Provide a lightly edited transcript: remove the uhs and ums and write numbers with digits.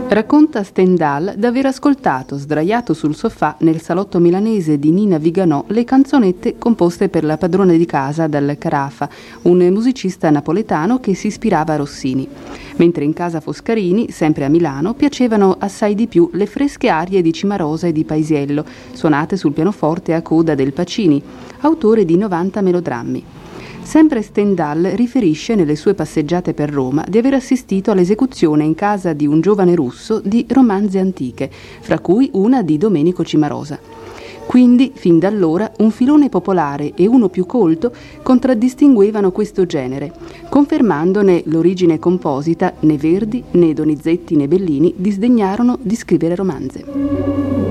Racconta Stendhal d'aver ascoltato, sdraiato sul sofà nel salotto milanese di Nina Viganò, le canzonette composte per la padrona di casa dal Carafa, un musicista napoletano che si ispirava a Rossini. Mentre in casa Foscarini, sempre a Milano, piacevano assai di più le fresche arie di Cimarosa e di Paisiello, suonate sul pianoforte a coda del Pacini, autore di 90 melodrammi. Sempre Stendhal riferisce nelle sue passeggiate per Roma di aver assistito all'esecuzione in casa di un giovane russo di romanze antiche, fra cui una di Domenico Cimarosa. Quindi, fin da allora, un filone popolare e uno più colto contraddistinguevano questo genere, confermandone l'origine composita. Né Verdi, né Donizetti, né Bellini disdegnarono di scrivere romanze.